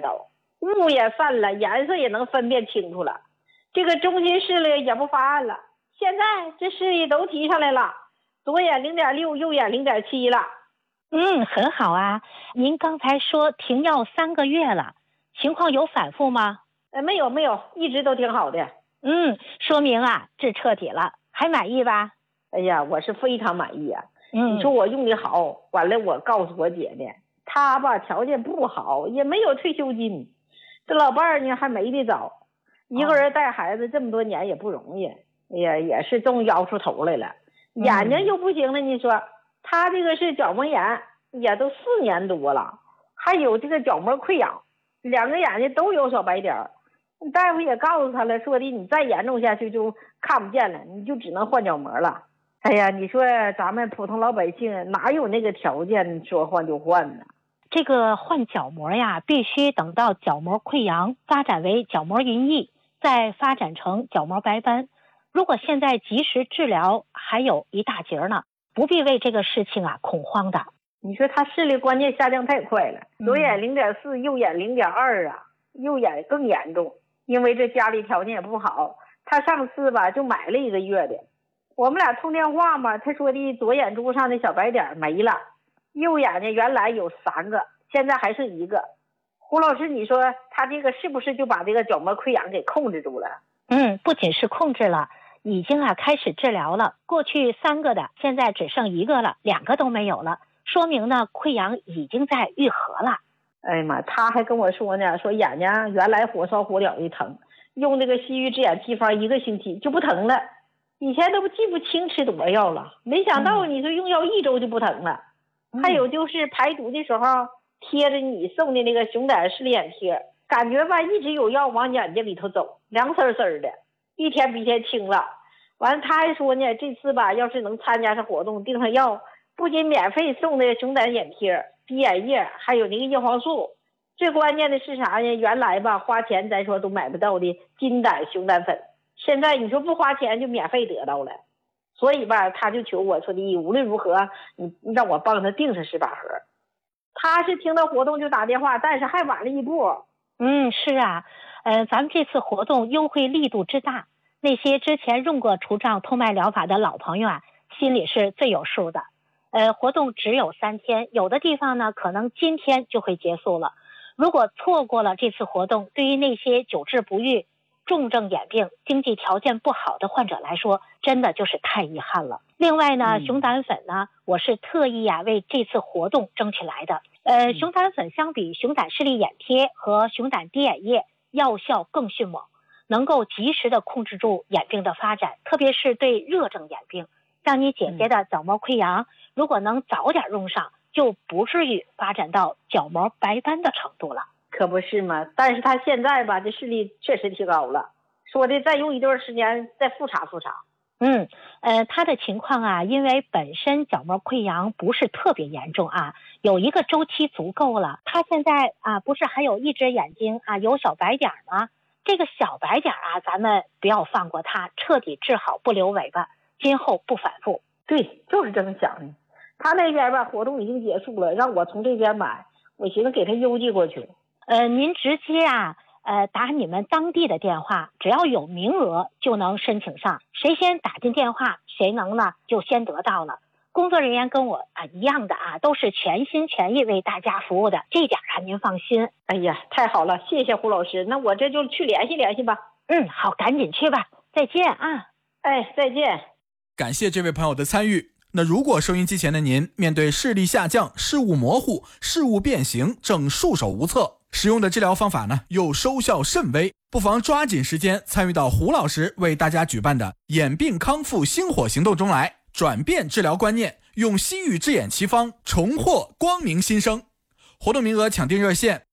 倒，雾也散了，颜色也能分辨清楚了。这个中心视力也不发暗了，现在这视力都提上来了，左眼0.6，右眼0.7了。 很好啊。您刚才说停药3个月了，情况有反复吗？ 没有，一直都挺好的。 说明啊治彻底了，还满意吧？ 哎呀，我是非常满意啊。 你说我用的好，完了我告诉我姐呢，她吧条件不好，也没有退休金，这老伴儿呢还没得找，一个人带孩子这么多年也不容易。哎呀，也是终于熬出头来了。眼睛又不行了，你说她这个是角膜炎，也都4年多了，还有这个角膜溃疡，2个眼睛都有小白点儿。大夫也告诉他了，说的你再严重下去就看不见了，你就只能换角膜了。哎呀，你说咱们普通老百姓哪有那个条件说换就换呢？ 这个换角膜呀，必须等到角膜溃疡发展为角膜云翳，再发展成角膜白斑。如果现在及时治疗，还有一大截呢，不必为这个事情恐慌的。 你说他视力关键下降太快了，左眼0.4，右眼0.2啊，右眼更严重。因为这家里条件也不好，他上次吧就买了1个月的。我们俩通电话嘛，他说的左眼珠上的小白点没了，右眼呢原来有3个，现在还剩1个。胡老师，你说他这个是不是就把这个角膜溃疡给控制住了？ 不仅是控制了，已经开始治疗了。过去3个的，现在只剩1个了，2个都没有了，说明呢溃疡已经在愈合了。 哎呀妈，他还跟我说呢，说眼睛原来火烧火燎的疼，用那个西域治眼奇方1个星期就不疼了。以前都记不清吃多少药了，没想到你说用药1周就不疼了。还有就是排毒的时候贴着你送的那个熊胆视力眼贴，感觉吧一直有药往眼睛里头走，凉丝丝的，一天比一天轻了。完了他还说呢，这次吧要是能参加上活动订上药，不仅免费送的熊胆眼贴、滴眼液，还有那个叶黄素。最关键的是啥呢？原来吧花钱咱说都买不到的金胆熊胆粉，现在你说不花钱就免费得到了。所以吧他就求我说的无论如何你让我帮他订上18盒。他是听到活动就打电话，但是还晚了一步。 是啊，咱们这次活动优惠力度之大，那些之前用过除障通脉疗法的老朋友心里是最有数的。活动只有3天，有的地方呢可能今天就会结束了。如果错过了这次活动，对于那些久治不愈、重症眼病、经济条件不好的患者来说，真的就是太遗憾了。另外呢，熊胆粉呢，我是特意为这次活动争取来的。熊胆粉相比熊胆视力眼贴和熊胆滴眼液，药效更迅猛，能够及时的控制住眼病的发展，特别是对热症眼病，像你姐姐的角膜溃疡，如果能早点用上，就不至于发展到角膜白斑的程度了。 可不是嘛，但是他现在吧这视力确实提高了，说的再用一段时间再复查。 他的情况因为本身角膜溃疡不是特别严重有一个周期足够了。他现在不是还有一只眼睛有小白点吗？这个小白点咱们不要放过它，彻底治好不留尾巴，今后不反复。 对，就是这么想的。他那边吧活动已经结束了，让我从这边买，我寻思给他邮寄过去。 您直接打你们当地的电话，只要有名额就能申请上，谁先打进电话谁能呢就先得到了。工作人员跟我一样的都是全心全意为大家服务的，这点您放心。 哎呀，太好了，谢谢胡老师，那我这就去联系联系吧。 好，赶紧去吧，再见再见。 感谢这位朋友的参与。那如果收音机前的您面对视力下降、视物模糊、视物变形正束手无策，使用的治疗方法呢又收效甚微，不妨抓紧时间参与到胡老师为大家举办的眼病康复星火行动中来，转变治疗观念，用西域治眼奇方重获光明新生。活动名额抢订热线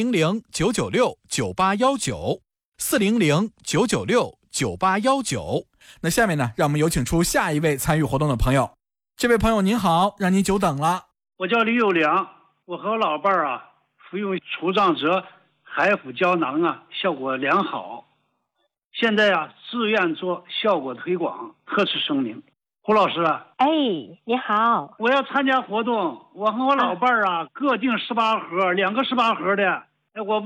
400-996-9819 400-996-9819。那下面呢让我们有请出下一位参与活动的朋友。这位朋友您好，让您久等了。 我叫李有良，我和我老伴儿服用除障泽海辅胶囊效果良好，现在自愿做效果推广，特此声明。胡老师你好， 我要参加活动，我和我老伴儿各订18盒，2个18盒的，我